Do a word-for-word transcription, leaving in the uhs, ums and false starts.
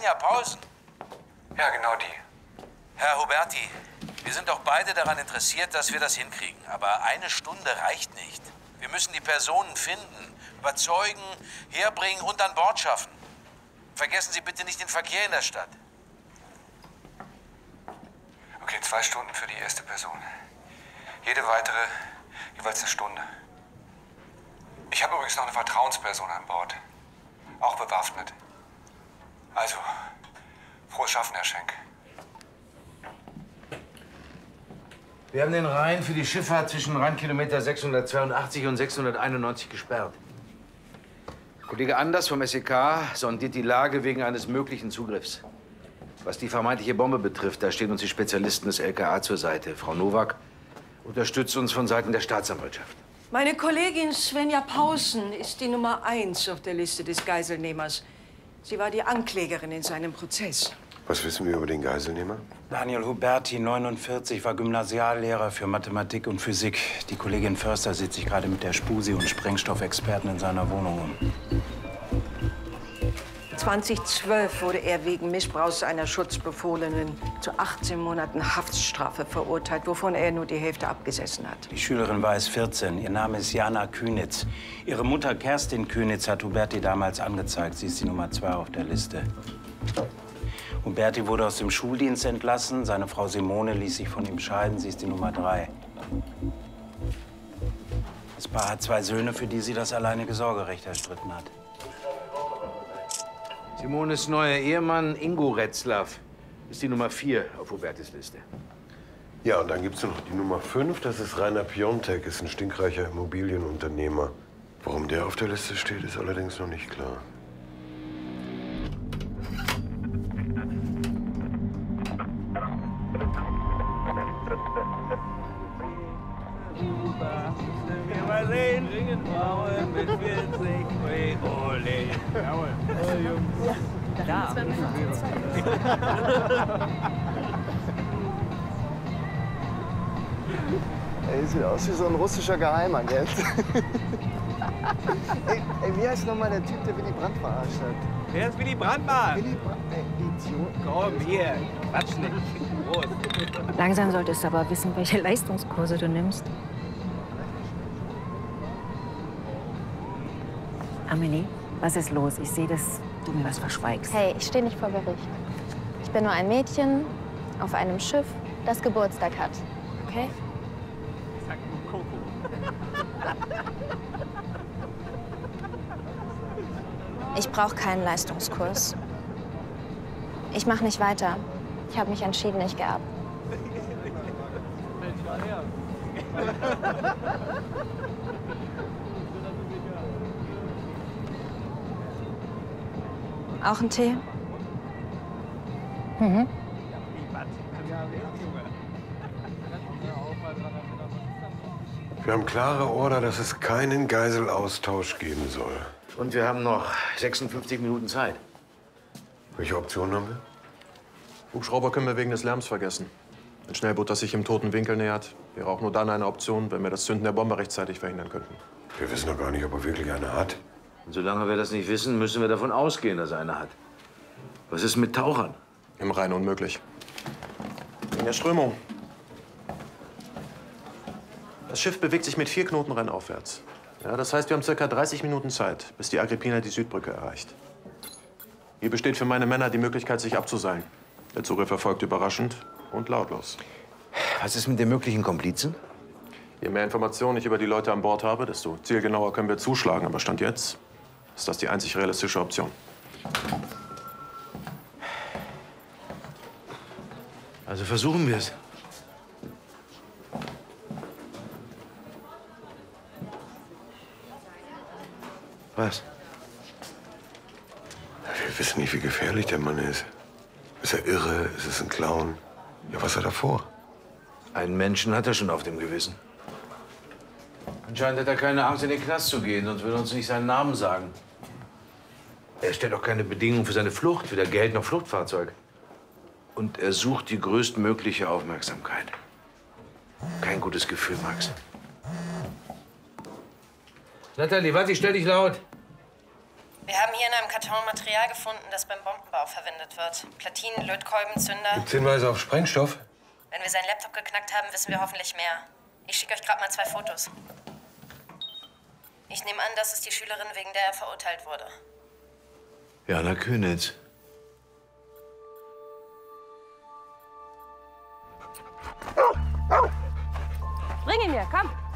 Svenja Pausen. Ja, genau die. Herr Huberti, wir sind doch beide daran interessiert, dass wir das hinkriegen. Aber eine Stunde reicht nicht. Wir müssen die Personen finden, überzeugen, herbringen und an Bord schaffen. Vergessen Sie bitte nicht den Verkehr in der Stadt. Okay, zwei Stunden für die erste Person. Jede weitere jeweils eine Stunde. Ich habe übrigens noch eine Vertrauensperson an Bord. Auch bewaffnet. Also, frohes Schaffen, Herr Schenk. Wir haben den Rhein für die Schifffahrt zwischen Rheinkilometer sechshundertzweiundachtzig und sechshunderteinundneunzig gesperrt. Kollege Anders vom S E K sondiert die Lage wegen eines möglichen Zugriffs. Was die vermeintliche Bombe betrifft, da stehen uns die Spezialisten des L K A zur Seite. Frau Nowak unterstützt uns von Seiten der Staatsanwaltschaft. Meine Kollegin Svenja Pausen ist die Nummer eins auf der Liste des Geiselnehmers. Sie war die Anklägerin in seinem Prozess. Was wissen wir über den Geiselnehmer? Daniel Huberti, neunundvierzig, war Gymnasiallehrer für Mathematik und Physik. Die Kollegin Förster sieht sich gerade mit der Spusi und Sprengstoffexperten in seiner Wohnung um. zweitausendzwölf wurde er wegen Missbrauchs einer Schutzbefohlenen zu achtzehn Monaten Haftstrafe verurteilt, wovon er nur die Hälfte abgesessen hat. Die Schülerin war es vierzehn. Ihr Name ist Jana Kühnitz. Ihre Mutter Kerstin Kühnitz hat Huberti damals angezeigt. Sie ist die Nummer zwei auf der Liste. Huberti wurde aus dem Schuldienst entlassen. Seine Frau Simone ließ sich von ihm scheiden. Sie ist die Nummer drei. Das Paar hat zwei Söhne, für die sie das alleinige Sorgerecht erstritten hat. Simones neuer Ehemann Ingo Retzlaff ist die Nummer vier auf Hubertis Liste. Ja, und dann gibt's noch die Nummer fünf. Das ist Rainer Piontek, ist ein stinkreicher Immobilienunternehmer. Warum der auf der Liste steht, ist allerdings noch nicht klar. Mal sehen, Frauen mit vierzig, ole. Jawohl. Oh, Jungs. Ja. Ey, sieht aus wie so ein russischer Geheimagent. ey, ey, wie heißt nochmal der Typ, der Willy Brandt verarscht hat? Wer ist Willy Brandt, Mann? Willy Brandt, ey, Idiot. Komm, hier, quatsch nicht. Prost. Langsam solltest du aber wissen, welche Leistungskurse du nimmst. Amelie, was ist los? Ich sehe, dass du mir was verschweigst. Hey, ich stehe nicht vor Gericht. Ich bin nur ein Mädchen auf einem Schiff, das Geburtstag hat. Okay? Sag nur Coco. Ich brauche keinen Leistungskurs. Ich mache nicht weiter. Ich habe mich entschieden, ich gehe ab. Auch ein Tee? Mhm. Wir haben klare Order, dass es keinen Geiselaustausch geben soll. Und wir haben noch sechsundfünfzig Minuten Zeit. Welche Optionen haben wir? Hubschrauber können wir wegen des Lärms vergessen. Ein Schnellboot, das sich im toten Winkel nähert, wäre auch nur dann eine Option, wenn wir das Zünden der Bombe rechtzeitig verhindern könnten. Wir wissen doch gar nicht, ob er wirklich eine hat. Und solange wir das nicht wissen, müssen wir davon ausgehen, dass er eine hat. Was ist mit Tauchern? Im Rhein unmöglich. In der Strömung. Das Schiff bewegt sich mit vier Knoten rennaufwärts. Ja, das heißt, wir haben circa dreißig Minuten Zeit, bis die Agrippina die Südbrücke erreicht. Hier besteht für meine Männer die Möglichkeit, sich abzuseilen. Der Zugriff erfolgt überraschend und lautlos. Was ist mit den möglichen Komplizen? Je mehr Informationen ich über die Leute an Bord habe, desto zielgenauer können wir zuschlagen. Aber Stand jetzt ist das die einzig realistische Option. Also versuchen wir es. Was? Wir wissen nicht, wie gefährlich der Mann ist. Ist er irre? Ist es ein Clown? Ja, was hat er vor? Einen Menschen hat er schon auf dem Gewissen. Anscheinend hat er keine Angst, in den Knast zu gehen, sonst würde er uns nicht seinen Namen sagen. Er stellt auch keine Bedingungen für seine Flucht, weder Geld noch Fluchtfahrzeug. Und er sucht die größtmögliche Aufmerksamkeit. Kein gutes Gefühl, Max. Natalie, warte, ich stell dich laut. Wir haben hier in einem Karton Material gefunden, das beim Bombenbau verwendet wird. Platinen, Lötkolbenzünder. Gibt's Hinweise auf Sprengstoff? Wenn wir seinen Laptop geknackt haben, wissen wir hoffentlich mehr. Ich schicke euch gerade mal zwei Fotos. Ich nehme an, das ist die Schülerin, wegen der er verurteilt wurde. Jana Künitz. Bring ihn mir, komm!